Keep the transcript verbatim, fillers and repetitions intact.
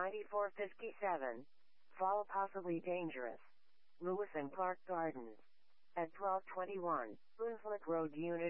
ninety-four fifty-seven. Fall possibly dangerous. Lewis and Clark Gardens. At twelve twenty-one, Brunswick Road Unit